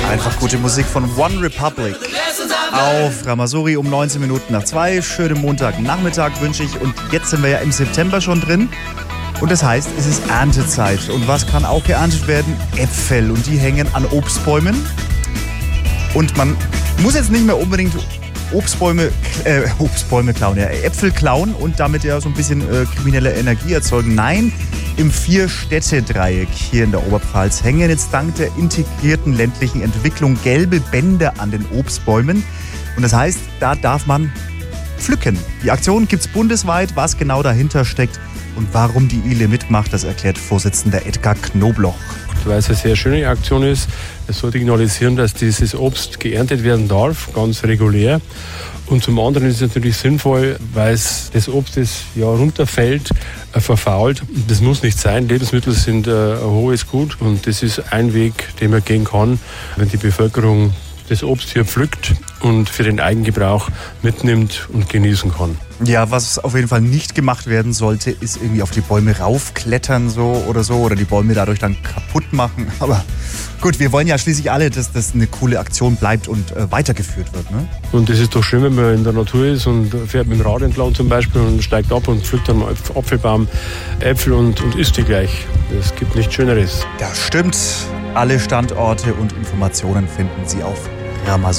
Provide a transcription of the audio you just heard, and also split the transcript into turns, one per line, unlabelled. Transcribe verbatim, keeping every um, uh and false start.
Einfach gute Musik von One Republic auf Ramasuri um neunzehn Minuten nach zwei. Schönen Montagnachmittag wünsche ich. Und jetzt sind wir ja im September schon drin. Und das heißt, es ist Erntezeit. Und was kann auch geerntet werden? Äpfel. Und die hängen an Obstbäumen. Und man muss jetzt nicht mehr unbedingt Obstbäume, äh, Obstbäume klauen, ja, Äpfel klauen und damit ja so ein bisschen äh, kriminelle Energie erzeugen. Nein, im Vier-Städte-Dreieck hier in der Oberpfalz hängen jetzt dank der integrierten ländlichen Entwicklung gelbe Bänder an den Obstbäumen. Und das heißt, da darf man pflücken. Die Aktion gibt es bundesweit. Was genau dahinter steckt und warum die I L E mitmacht, das erklärt Vorsitzender Edgar Knobloch.
Weil es eine sehr schöne Aktion ist. Es soll signalisieren, dass dieses Obst geerntet werden darf, ganz regulär. Und zum anderen ist es natürlich sinnvoll, weil es das Obst, das ja runterfällt, äh, verfault. Das muss nicht sein. Lebensmittel sind äh, ein hohes Gut und das ist ein Weg, den man gehen kann, wenn die Bevölkerung das Obst hier pflückt und für den Eigengebrauch mitnimmt und genießen kann.
Ja, was auf jeden Fall nicht gemacht werden sollte, ist irgendwie auf die Bäume raufklettern so oder so oder die Bäume dadurch dann kaputt machen. Aber gut, wir wollen ja schließlich alle, dass das eine coole Aktion bleibt und äh, weitergeführt wird. Ne?
Und es ist doch schön, wenn man in der Natur ist und fährt mit dem Rad entlang zum Beispiel und steigt ab und pflückt am Apfelbaum Äpfel und, und isst die gleich. Es gibt nichts Schöneres.
Das stimmt. Alle Standorte und Informationen finden Sie auf Ramasuri.